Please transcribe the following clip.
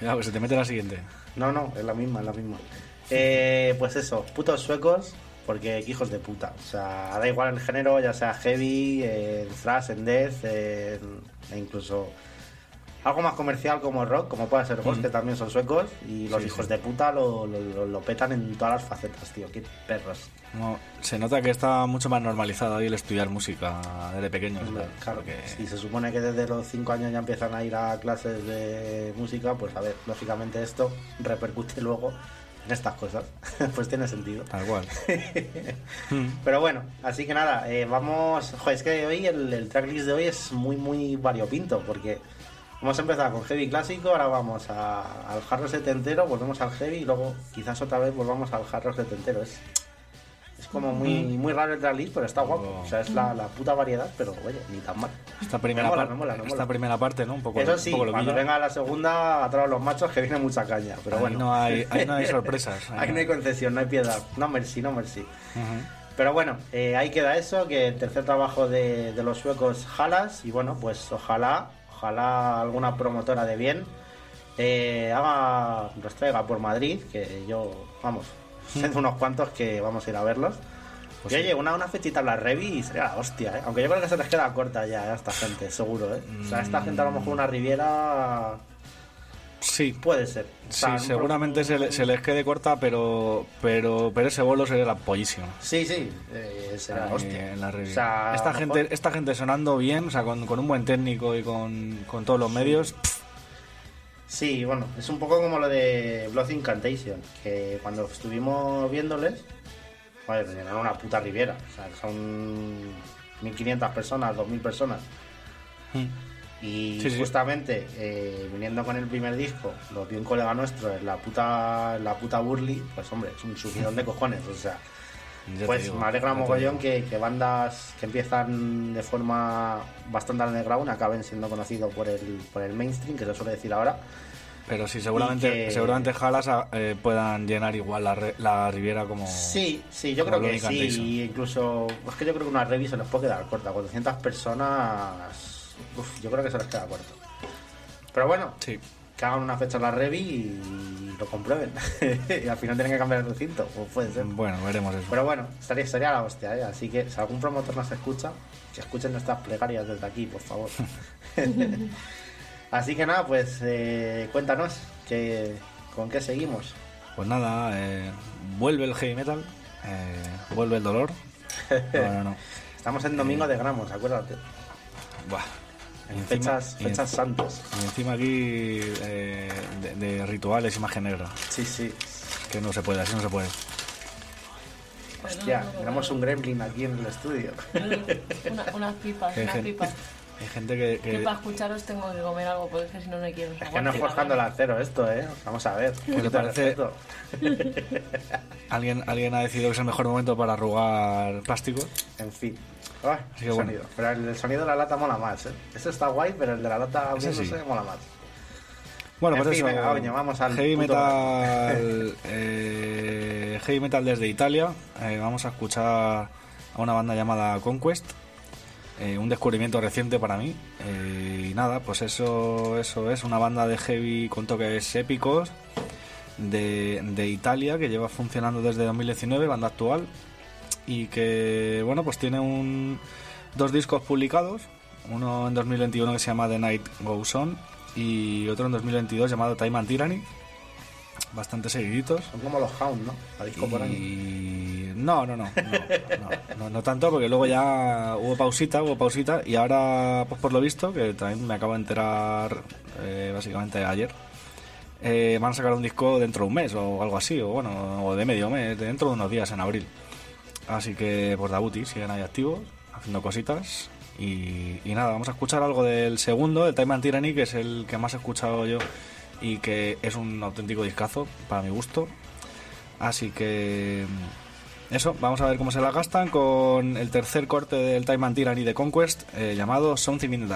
Cuidado, que se te mete la siguiente. No, es la misma. Pues eso, putos suecos, porque qué hijos de puta. O sea, da igual el género, ya sea heavy, en thrash, en death, e incluso algo más comercial como rock, como puede ser Ghost, que también son suecos, y los hijos de puta lo petan en todas las facetas, tío. Qué perros. No, se nota que está mucho más normalizado ahí el estudiar música desde pequeños. Claro, porque si se supone que desde los 5 años ya empiezan a ir a clases de música, pues a ver, lógicamente esto repercute luego en estas cosas. Pues tiene sentido. Tal cual. Pero bueno, así que nada, vamos... Joder, es que hoy el tracklist de hoy es muy variopinto, porque hemos empezado con heavy clásico, ahora vamos al hard rock setentero, volvemos al heavy y luego quizás otra vez volvamos al hard rock setentero. Es como muy raro el tracklist, pero está guapo. O sea, es la puta variedad, pero oye, ni tan mal. Esta primera parte, ¿no? Un poco. Eso sí, un poco cuando venga la segunda, atrás los machos, que viene mucha caña. Pero ahí bueno. Ahí no hay sorpresas. Ahí no hay concesión, no hay piedad. No mercy. Pero bueno, ahí queda eso, que el tercer trabajo de los suecos Halas. Y bueno, pues ojalá alguna promotora de bien los traiga por Madrid, que yo, vamos, siendo unos cuantos que vamos a ir a verlos. Pues y oye, una fechita en la Revi sería la hostia, ¿eh? Aunque yo creo que se les queda corta ya a esta gente, seguro, ¿eh? O sea, esta gente a lo mejor una Riviera... Sí. Puede ser. O sea, sí, seguramente se les quede corta, pero ese bolo sería la pollísima. Sí, será la hostia. En la o sea, esta gente sonando bien, o sea, con un buen técnico y con todos los medios... Sí, bueno, es un poco como lo de Blood Incantation, que cuando estuvimos viéndoles, joder, llenaron una puta Riviera. O sea, son 1.500 personas, 2.000 personas. Y justamente, viniendo con el primer disco, lo vio un colega nuestro en la puta Burley, pues hombre, es un subidón de cojones. O sea, pues me alegra mogollón que bandas que empiezan de forma bastante underground acaben siendo conocidos por el mainstream, que se suele decir ahora. Pero sí, seguramente Halas puedan llenar igual la Riviera como... Sí, yo creo que sí. Incluso, es que yo creo que una Revi se les puede quedar corta. 400 personas, yo creo que se les queda corta. Pero bueno, que hagan una fecha en la Revi y lo comprueben. Y al final tienen que cambiar el recinto, pues puede ser. Bueno, veremos eso. Pero bueno, sería la hostia, ¿eh? Así que si algún promotor nos escucha, que escuchen nuestras plegarias desde aquí, por favor. Así que nada, pues cuéntanos, ¿con qué seguimos? Pues nada, vuelve el heavy metal, vuelve el dolor. No. Estamos en domingo de gramos, acuérdate. Buah. Fechas santas. Y encima aquí de rituales y magia negra. Sí. Que no se puede, así no se puede. Hostia, tenemos un gremlin aquí en el estudio. Unas pipas. Hay gente que para escucharos tengo que comer algo, porque si no quiero. Es que no es forjando el acero esto, ¿eh? Vamos a ver. ¿Qué te parece? ¿Alguien ha decidido que es el mejor momento para arrugar plástico? En fin. Así que bueno. Sonido. Pero el sonido de la lata mola más, ¿eh? Eso está guay, pero el de la lata mola más. Bueno, pues eso. Venga, coño, vamos al heavy metal desde Italia. Vamos a escuchar a una banda llamada Conquest. Un descubrimiento reciente para mí. Y nada, pues eso es una banda de heavy con toques épicos de Italia, que lleva funcionando desde 2019, banda actual, y que bueno, pues tiene 2 discos publicados, uno en 2021 que se llama The Night Goes On y otro en 2022 llamado Time and Tyranny, bastante seguiditos. Son como los Hound, ¿no? A disco por año. No tanto, porque luego ya hubo pausita y ahora, pues por lo visto, que también me acabo de enterar básicamente ayer, van a sacar un disco dentro de un mes o algo así, o de medio mes, dentro de unos días, en abril. Así que pues Dabuti siguen ahí activos, haciendo cositas. Y nada, vamos a escuchar algo del segundo, el Time and Tyranny, que es el que más he escuchado yo y que es un auténtico discazo para mi gusto. Así que eso, vamos a ver cómo se la gastan con el tercer corte del Time and Tyranny de Conquest, llamado Something in the Dark.